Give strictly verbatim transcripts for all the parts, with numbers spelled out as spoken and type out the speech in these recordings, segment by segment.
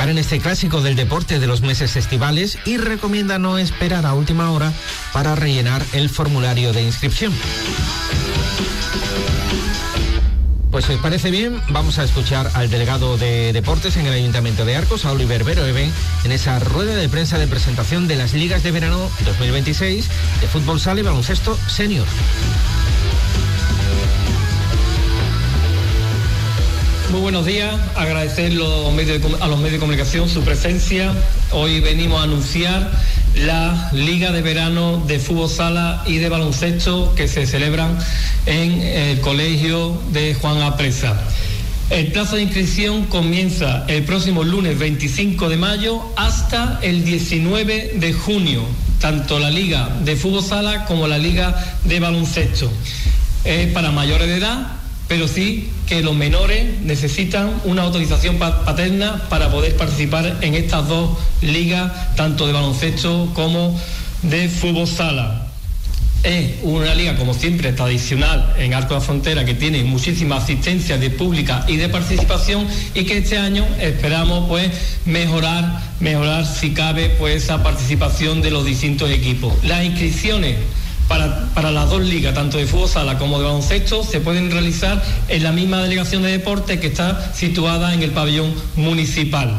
participar en este clásico del deporte de los meses estivales y recomienda no esperar a última hora para rellenar el formulario de inscripción. Pues si os parece bien, vamos a escuchar al delegado de Deportes en el Ayuntamiento de Arcos, a Oliver Veroeben, en esa rueda de prensa de presentación de las ligas de verano dos mil veintiséis de fútbol sala y baloncesto senior. Muy buenos días, agradecer los medios de, a los medios de comunicación su presencia. Hoy venimos a anunciar la Liga de Verano de Fútbol Sala y de Baloncesto que se celebran en el Colegio de Juan Apresa. El plazo de inscripción comienza el próximo lunes veinticinco de mayo hasta el diecinueve de junio, tanto la Liga de Fútbol Sala como la Liga de Baloncesto. Es para mayores de edad, pero sí que los menores necesitan una autorización paterna para poder participar en estas dos ligas, tanto de baloncesto como de fútbol sala. Es una liga, como siempre, tradicional en Arcos de la Frontera, que tiene muchísima asistencia de pública y de participación, y que este año esperamos pues mejorar, mejorar si cabe pues esa participación de los distintos equipos. Las inscripciones Para, para las dos ligas, tanto de fútbol sala como de baloncesto, se pueden realizar en la misma delegación de deportes que está situada en el pabellón municipal.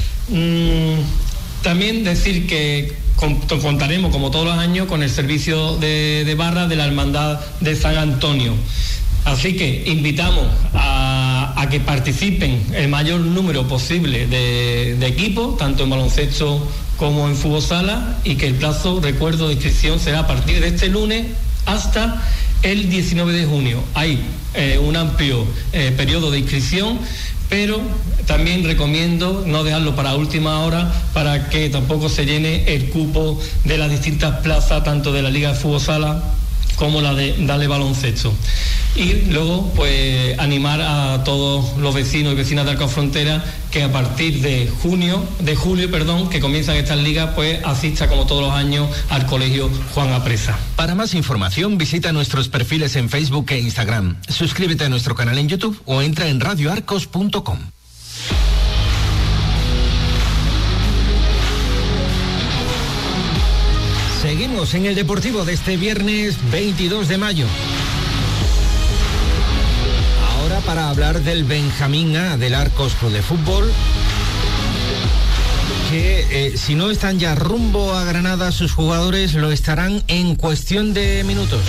Mm, también decir que contaremos, como todos los años, con el servicio de, de barra de la Hermandad de San Antonio. Así que invitamos a, a que participen el mayor número posible de, de equipos, tanto en baloncesto como en fútbol sala, y que el plazo, recuerdo, de inscripción será a partir de este lunes hasta el diecinueve de junio. Hay eh, un amplio eh, periodo de inscripción, pero también recomiendo no dejarlo para última hora para que tampoco se llene el cupo de las distintas plazas, tanto de la Liga de Fútbol Sala como la de Dale Baloncesto. Y luego, pues, animar a todos los vecinos y vecinas de Arcos Frontera que a partir de junio, de julio, perdón, que comienzan estas ligas, pues asista como todos los años al Colegio Juan Apresa. Para más información, visita nuestros perfiles en Facebook e Instagram. Suscríbete a nuestro canal en YouTube o entra en radio arcos punto com. Seguimos en el Deportivo de este viernes veintidós de mayo. Ahora para hablar del Benjamín A del Arcos Club de Fútbol, que eh, si no están ya rumbo a Granada, sus jugadores lo estarán en cuestión de minutos.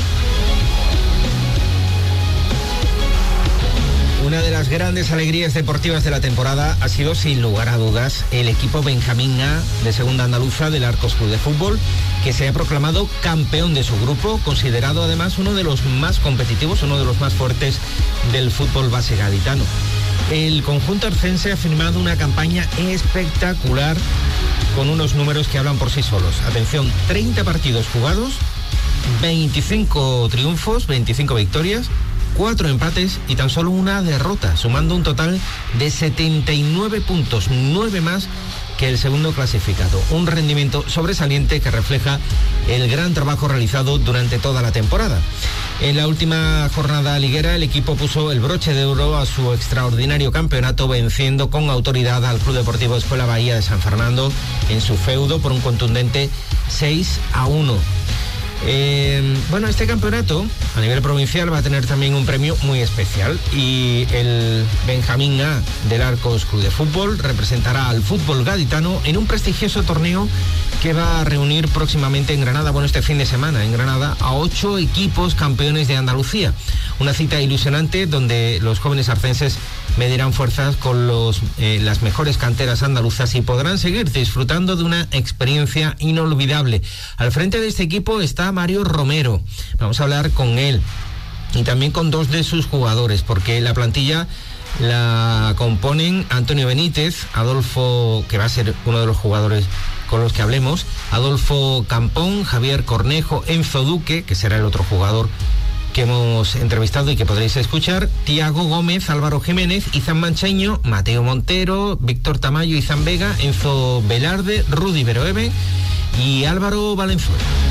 Una de las grandes alegrías deportivas de la temporada ha sido, sin lugar a dudas, el equipo Benjamín A de Segunda Andaluza del Arcos Club de Fútbol, que se ha proclamado campeón de su grupo, considerado además uno de los más competitivos, uno de los más fuertes del fútbol base gaditano. El conjunto arcense ha firmado una campaña espectacular con unos números que hablan por sí solos. Atención, treinta partidos jugados, veinticinco triunfos, veinticinco victorias, cuatro empates y tan solo una derrota, sumando un total de setenta y nueve puntos, nueve más que el segundo clasificado. Un rendimiento sobresaliente que refleja el gran trabajo realizado durante toda la temporada. En la última jornada liguera, el equipo puso el broche de oro a su extraordinario campeonato, venciendo con autoridad al Club Deportivo Escuela Bahía de San Fernando en su feudo por un contundente seis a uno. Eh, bueno, este campeonato a nivel provincial va a tener también un premio muy especial, y el Benjamín A del Arcos Club de Fútbol representará al fútbol gaditano en un prestigioso torneo que va a reunir próximamente en Granada, bueno, este fin de semana en Granada, a ocho equipos campeones de Andalucía. Una cita ilusionante donde los jóvenes arcenses medirán fuerzas con los, eh, las mejores canteras andaluzas y podrán seguir disfrutando de una experiencia inolvidable. Al frente de este equipo está Mario Romero. Vamos a hablar con él y también con dos de sus jugadores, porque la plantilla la componen Antonio Benítez, Adolfo, que va a ser uno de los jugadores con los que hablemos, Adolfo Campón, Javier Cornejo, Enzo Duque, que será el otro jugador que hemos entrevistado y que podréis escuchar, Tiago Gómez, Álvaro Jiménez, Izan Mancheño, Mateo Montero, Víctor Tamayo, Izan Vega, Enzo Velarde, Rudy Veroeben y Álvaro Valenzuela.